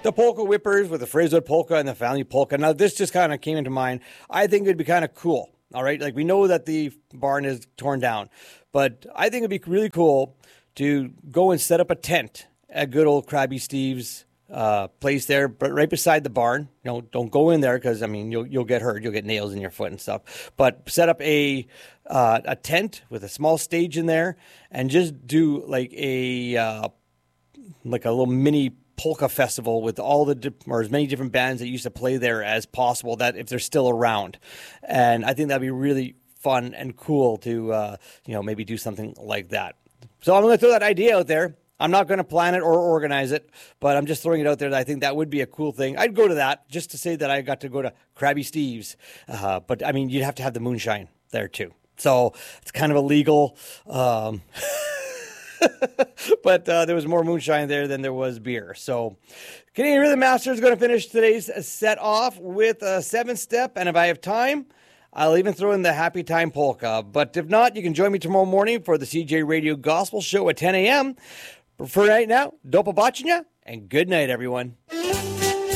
the polka whippers with the Fraserwood polka and the family polka. Now, this just kind of came into mind. I think it'd be kind of cool. All right. Like, we know that the barn is torn down, but I think it'd be really cool to go and set up a tent at good old Krabby Steve's place there, but right beside the barn. Don't go in there because, I mean, you'll get hurt. You'll get nails in your foot and stuff. But set up a tent with a small stage in there and just do like a little mini polka festival with all or as many different bands that used to play there as possible, that if they're still around. And I think that'd be really fun and cool to, maybe do something like that. So I'm going to throw that idea out there. I'm not going to plan it or organize it, but I'm just throwing it out there that I think that would be a cool thing. I'd go to that just to say that I got to go to Krabby Steve's. But, I mean, you'd have to have the moonshine there, too. So it's kind of illegal. But there was more moonshine there than there was beer. So Canadian Rhythm Master is going to finish today's set off with a 7-step. And if I have time, I'll even throw in the Happy Time Polka. But if not, you can join me tomorrow morning for the CJ Radio Gospel Show at 10 a.m. For right now, do pobачення and good night, everyone.